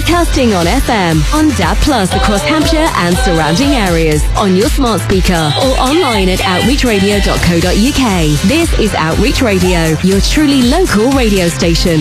Broadcasting on FM, on DAB Plus across Hampshire and surrounding areas, on your smart speaker or online at outreachradio.co.uk. This is Outreach Radio, your truly local radio station.